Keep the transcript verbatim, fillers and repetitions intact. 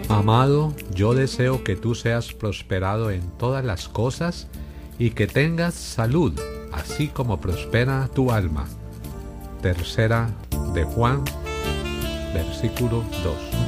Amado, yo deseo que tú seas prosperado en todas las cosas y que tengas salud, así como prospera tu alma. Tercera de Juan, versículo dos.